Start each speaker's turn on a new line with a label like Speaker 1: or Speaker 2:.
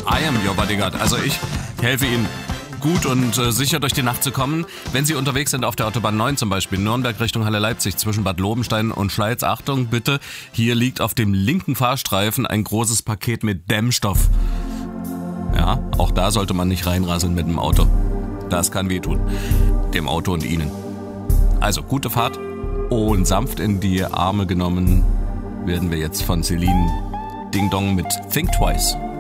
Speaker 1: I am your bodyguard. Also ich helfe Ihnen gut und sicher durch die Nacht zu kommen. Wenn Sie unterwegs sind auf der Autobahn 9 zum Beispiel, Nürnberg Richtung Halle Leipzig zwischen Bad Lobenstein und Schleiz. Achtung, bitte, hier liegt auf dem linken Fahrstreifen ein großes Paket mit Dämmstoff. Ja, auch da sollte man nicht reinrasseln mit dem Auto. Das kann wehtun. Dem Auto und Ihnen. Also, gute Fahrt. Und sanft in die Arme genommen werden wir jetzt von Celine Ding Dong mit Think Twice.